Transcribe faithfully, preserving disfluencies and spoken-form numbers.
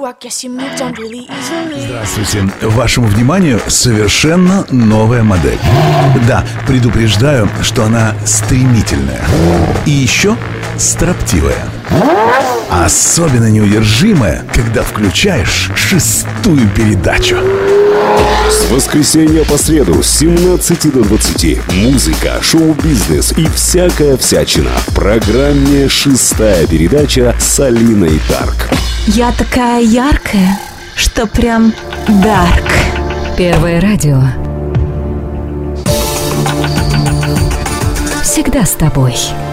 Здравствуйте. Вашему вниманию совершенно новая модель. Да, предупреждаю, что она стремительная. И еще строптивая. Особенно неудержимая, когда включаешь шестую передачу. С воскресенья по среду с семнадцати до двадцати музыка, шоу-бизнес и всякая всячина в программе «Шестая передача» с Алиной Дарк. Я такая яркая, что прям дарк. Первое радио. Всегда с тобой.